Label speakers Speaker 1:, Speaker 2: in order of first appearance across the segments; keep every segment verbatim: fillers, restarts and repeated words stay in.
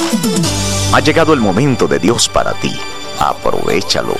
Speaker 1: Ha llegado el momento de Dios para ti. Aprovéchalo.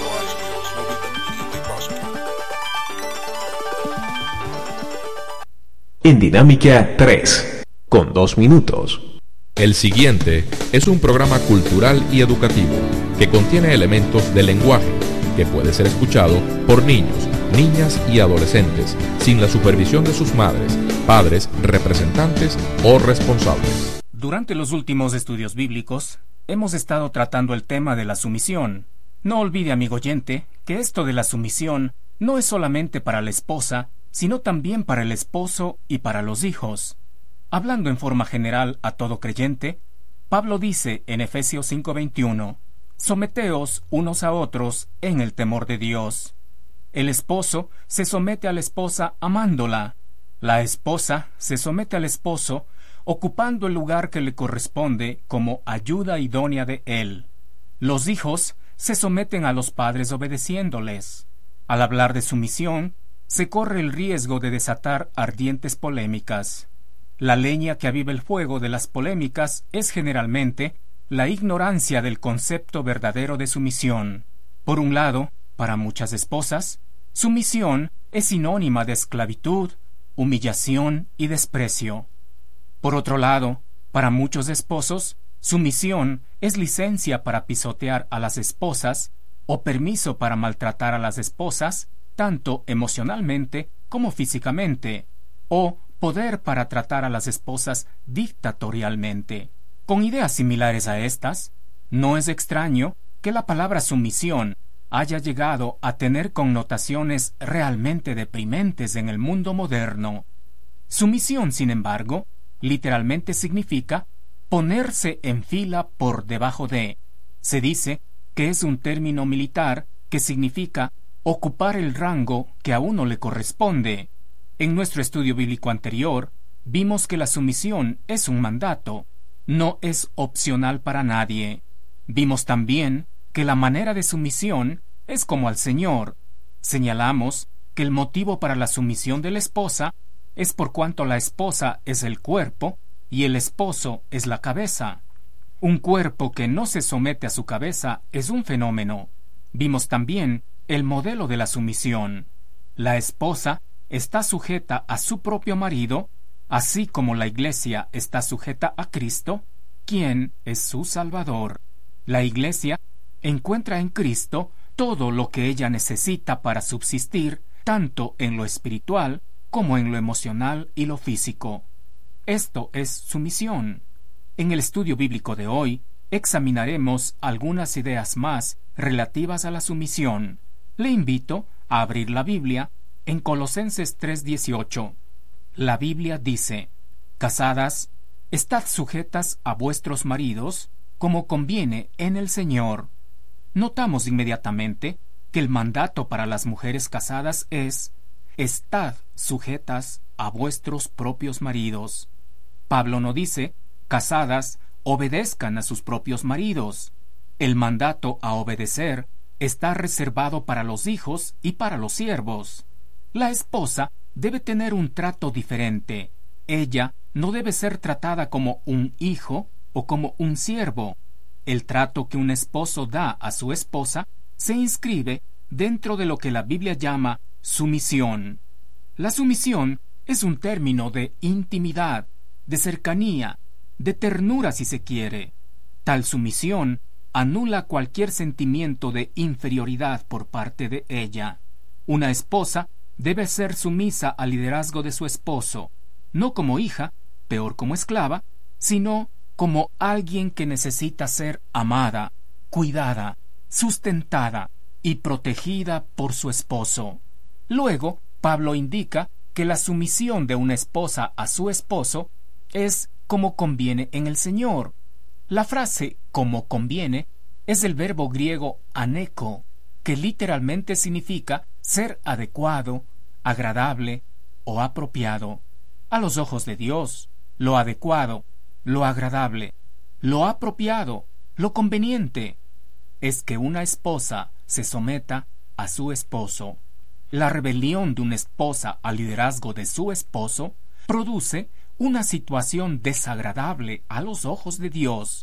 Speaker 2: En Dinámica tres, con dos minutos.
Speaker 3: El siguiente es un programa cultural y educativo que contiene elementos del lenguaje que puede ser escuchado por niños, niñas y adolescentes sin la supervisión de sus madres, padres, representantes o responsables.
Speaker 4: Durante los últimos estudios bíblicos, hemos estado tratando el tema de la sumisión. No olvide, amigo oyente, que esto de la sumisión no es solamente para la esposa, sino también para el esposo y para los hijos. Hablando en forma general a todo creyente, Pablo dice en Efesios cinco veintiuno, «Someteos unos a otros en el temor de Dios». El esposo se somete a la esposa amándola. La esposa se somete al esposo ocupando el lugar que le corresponde como ayuda idónea de él. Los hijos se someten a los padres obedeciéndoles. Al hablar de sumisión, se corre el riesgo de desatar ardientes polémicas. La leña que aviva el fuego de las polémicas es generalmente la ignorancia del concepto verdadero de sumisión. Por un lado, para muchas esposas, sumisión es sinónima de esclavitud, humillación y desprecio. Por otro lado, para muchos esposos, sumisión es licencia para pisotear a las esposas o permiso para maltratar a las esposas, tanto emocionalmente como físicamente, o poder para tratar a las esposas dictatorialmente. Con ideas similares a estas, no es extraño que la palabra sumisión haya llegado a tener connotaciones realmente deprimentes en el mundo moderno. Sumisión, sin embargo, literalmente significa ponerse en fila por debajo de. Se dice que es un término militar que significa ocupar el rango que a uno le corresponde. En nuestro estudio bíblico anterior, vimos que la sumisión es un mandato, no es opcional para nadie. Vimos también que la manera de sumisión es como al Señor. Señalamos que el motivo para la sumisión de la esposa es por cuanto la esposa es el cuerpo y el esposo es la cabeza. Un cuerpo que no se somete a su cabeza es un fenómeno. Vimos también el modelo de la sumisión. La esposa está sujeta a su propio marido, así como la Iglesia está sujeta a Cristo, quien es su Salvador. La Iglesia encuentra en Cristo todo lo que ella necesita para subsistir, tanto en lo espiritual como en lo emocional y lo físico. Esto es sumisión. En el estudio bíblico de hoy, examinaremos algunas ideas más relativas a la sumisión. Le invito a abrir la Biblia en Colosenses tres dieciocho. La Biblia dice: «Casadas, estad sujetas a vuestros maridos, como conviene en el Señor». Notamos inmediatamente que el mandato para las mujeres casadas es: «Estad sujetas a vuestros propios maridos». Pablo no dice: «Casadas, obedezcan a sus propios maridos». El mandato a obedecer está reservado para los hijos y para los siervos. La esposa debe tener un trato diferente. Ella no debe ser tratada como un hijo o como un siervo. El trato que un esposo da a su esposa se inscribe dentro de lo que la Biblia llama sumisión. La sumisión es un término de intimidad, de cercanía, de ternura si se quiere. Tal sumisión anula cualquier sentimiento de inferioridad por parte de ella. Una esposa debe ser sumisa al liderazgo de su esposo, no como hija, peor como esclava, sino como alguien que necesita ser amada, cuidada, sustentada y protegida por su esposo. Luego, Pablo indica que la sumisión de una esposa a su esposo es como conviene en el Señor. La frase como conviene es el verbo griego aneko, que literalmente significa ser adecuado, agradable o apropiado. A los ojos de Dios, lo adecuado, lo agradable, lo apropiado, lo conveniente, es que una esposa se someta a su esposo. La rebelión de una esposa al liderazgo de su esposo produce una situación desagradable a los ojos de Dios.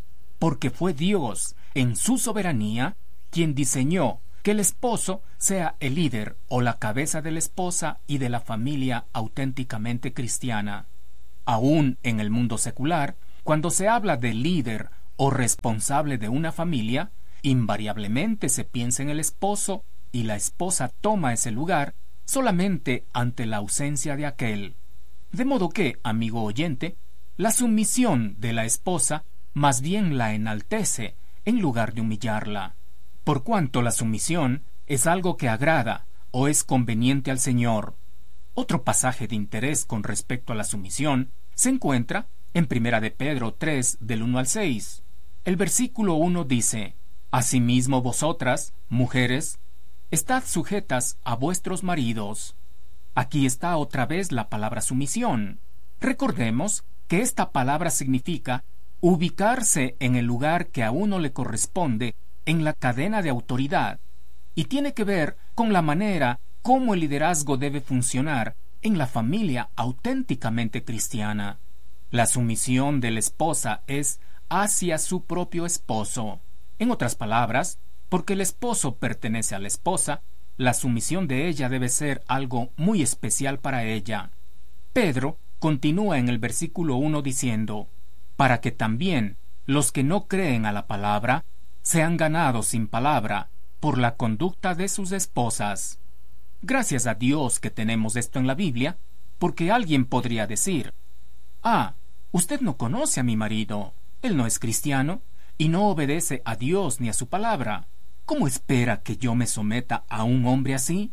Speaker 4: porque fue Dios, en su soberanía, quien diseñó que el esposo sea el líder o la cabeza de la esposa y de la familia auténticamente cristiana. Aún en el mundo secular, cuando se habla de líder o responsable de una familia, invariablemente se piensa en el esposo y la esposa toma ese lugar solamente ante la ausencia de aquel. De modo que, amigo oyente, la sumisión de la esposa más bien la enaltece en lugar de humillarla, por cuanto la sumisión es algo que agrada o es conveniente al Señor. Otro pasaje de interés con respecto a la sumisión se encuentra en Primera de Pedro tres, del uno al seis. El versículo uno dice: Asimismo vosotras, mujeres, estad sujetas a vuestros maridos. Aquí está otra vez la palabra sumisión. Recordemos que esta palabra significa ubicarse en el lugar que a uno le corresponde en la cadena de autoridad, y tiene que ver con la manera como el liderazgo debe funcionar en la familia auténticamente cristiana. La sumisión de la esposa es hacia su propio esposo. En otras palabras, porque el esposo pertenece a la esposa, la sumisión de ella debe ser algo muy especial para ella. Pedro continúa en el versículo uno diciendo: para que también los que no creen a la palabra sean ganados sin palabra por la conducta de sus esposas. Gracias a Dios que tenemos esto en la Biblia, porque alguien podría decir: ah, usted no conoce a mi marido, él no es cristiano y no obedece a Dios ni a su palabra. ¿Cómo espera que yo me someta a un hombre así?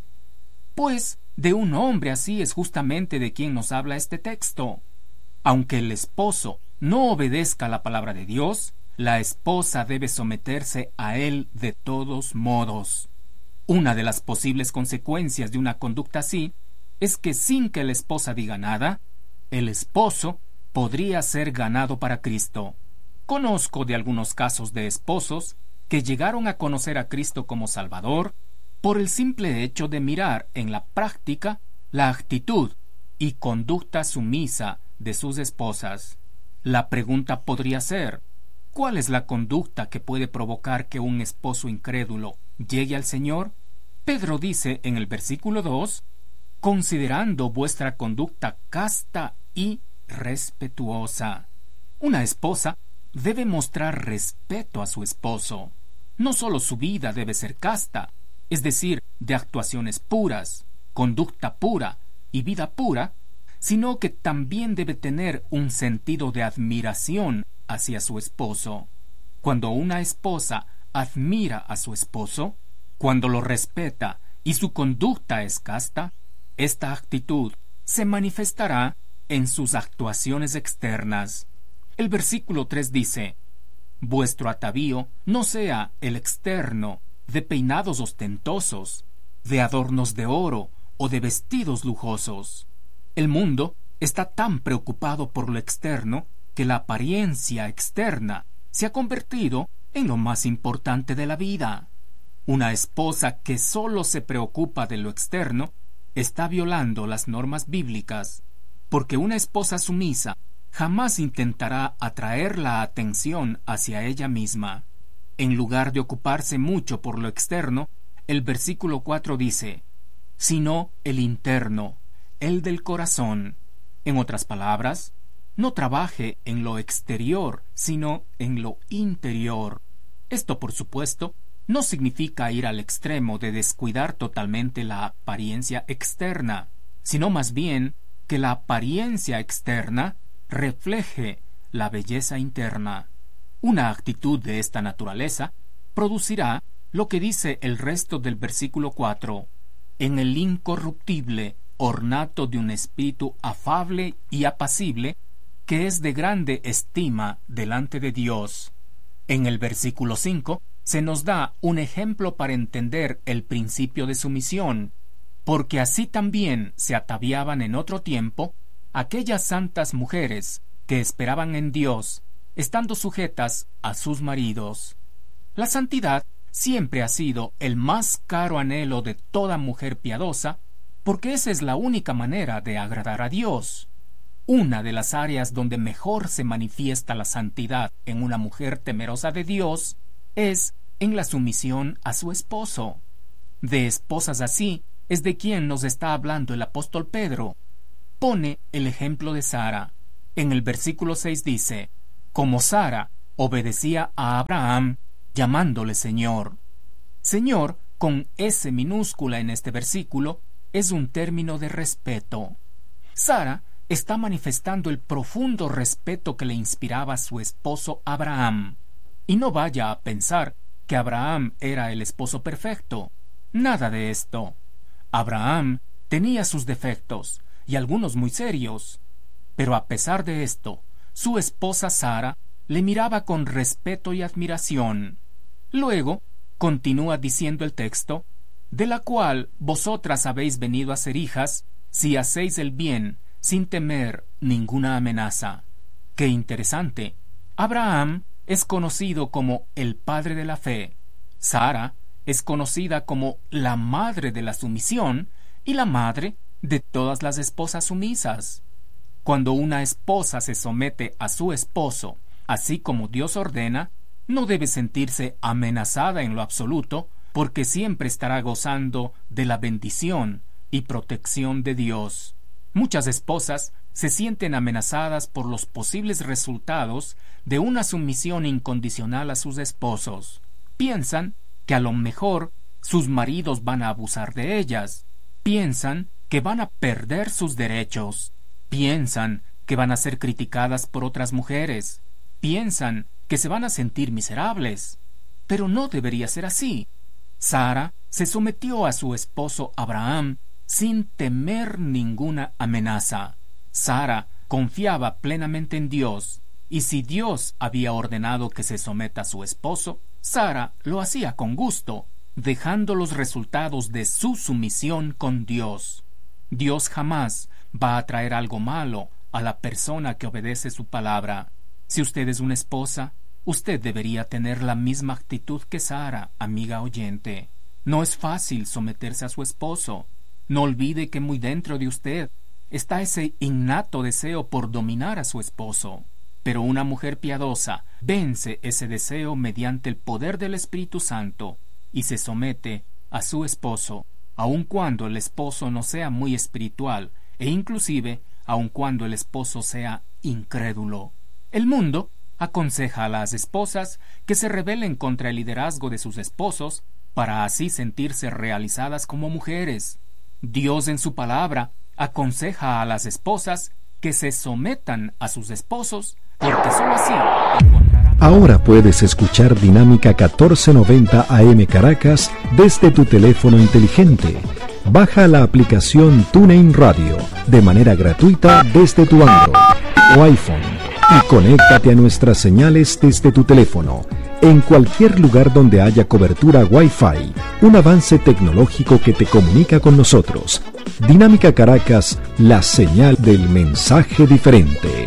Speaker 4: Pues de un hombre así es justamente de quien nos habla este texto. Aunque el esposo no obedezca a la palabra de Dios, la esposa debe someterse a él de todos modos. Una de las posibles consecuencias de una conducta así es que sin que la esposa diga nada, el esposo podría ser ganado para Cristo. Conozco de algunos casos de esposos que llegaron a conocer a Cristo como Salvador por el simple hecho de mirar en la práctica la actitud y conducta sumisa de sus esposas. La pregunta podría ser: ¿cuál es la conducta que puede provocar que un esposo incrédulo llegue al Señor? Pedro dice en el versículo dos: considerando vuestra conducta casta y respetuosa. Una esposa debe mostrar respeto a su esposo. No solo su vida debe ser casta, es decir, de actuaciones puras, conducta pura y vida pura, sino que también debe tener un sentido de admiración hacia su esposo. Cuando una esposa admira a su esposo, cuando lo respeta y su conducta es casta, esta actitud se manifestará en sus actuaciones externas. El versículo tres dice: vuestro atavío no sea el externo, de peinados ostentosos, de adornos de oro o de vestidos lujosos. El mundo está tan preocupado por lo externo que la apariencia externa se ha convertido en lo más importante de la vida. Una esposa que solo se preocupa de lo externo está violando las normas bíblicas, porque una esposa sumisa jamás intentará atraer la atención hacia ella misma. En lugar de ocuparse mucho por lo externo, el versículo cuatro dice: sino el interno, el del corazón. En otras palabras, no trabaje en lo exterior, sino en lo interior. Esto, por supuesto, no significa ir al extremo de descuidar totalmente la apariencia externa, sino más bien que la apariencia externa refleje la belleza interna. Una actitud de esta naturaleza producirá lo que dice el resto del versículo cuatro: en el incorruptible ornato de un espíritu afable y apacible, que es de grande estima delante de Dios. En el versículo cinco se nos da un ejemplo para entender el principio de sumisión, porque así también se ataviaban en otro tiempo aquellas santas mujeres que esperaban en Dios, estando sujetas a sus maridos. La santidad siempre ha sido el más caro anhelo de toda mujer piadosa, porque esa es la única manera de agradar a Dios. una de las áreas donde mejor se manifiesta la santidad en una mujer temerosa de Dios es en la sumisión a su esposo. De esposas así es de quien nos está hablando el apóstol Pedro. Pone el ejemplo de Sara. En el versículo seis dice: como Sara obedecía a Abraham, llamándole Señor. Señor, con S minúscula en este versículo, es un término de respeto. Sara está manifestando el profundo respeto que le inspiraba a su esposo Abraham. Y no vaya a pensar que Abraham era el esposo perfecto. Nada de esto. Abraham tenía sus defectos, y algunos muy serios. Pero a pesar de esto, su esposa Sara le miraba con respeto y admiración. Luego, continúa diciendo el texto: de la cual vosotras habéis venido a ser hijas, si hacéis el bien, sin temer ninguna amenaza. ¡Qué interesante! Abraham es conocido como el padre de la fe. Sara es conocida como la madre de la sumisión y la madre de todas las esposas sumisas. Cuando una esposa se somete a su esposo, así como Dios ordena, no debe sentirse amenazada en lo absoluto, porque siempre estará gozando de la bendición y protección de Dios. Muchas esposas se sienten amenazadas por los posibles resultados de una sumisión incondicional a sus esposos. Piensan que a lo mejor sus maridos van a abusar de ellas. Piensan que van a perder sus derechos. Piensan que van a ser criticadas por otras mujeres. Piensan que se van a sentir miserables. Pero no debería ser así. Sara se sometió a su esposo Abraham sin temer ninguna amenaza. Sara confiaba plenamente en Dios, y si Dios había ordenado que se someta a su esposo, Sara lo hacía con gusto, dejando los resultados de su sumisión con Dios. Dios jamás va a traer algo malo a la persona que obedece su palabra. Si usted es una esposa, usted debería tener la misma actitud que Sara, amiga oyente. No es fácil someterse a su esposo. No olvide que muy dentro de usted está ese innato deseo por dominar a su esposo. Pero una mujer piadosa vence ese deseo mediante el poder del Espíritu Santo y se somete a su esposo, aun cuando el esposo no sea muy espiritual e inclusive aun cuando el esposo sea incrédulo. El mundo aconseja a las esposas que se rebelen contra el liderazgo de sus esposos para así sentirse realizadas como mujeres. Dios en su palabra aconseja a las esposas que se sometan a sus esposos, porque solo así encontrarán...
Speaker 5: Ahora puedes escuchar Dinámica catorce noventa A M Caracas desde tu teléfono inteligente. Baja la aplicación TuneIn Radio de manera gratuita desde tu Android o iPhone y conéctate a nuestras señales desde tu teléfono en cualquier lugar donde haya cobertura Wi-Fi, un avance tecnológico que te comunica con nosotros. Dinámica Caracas, la señal del mensaje diferente.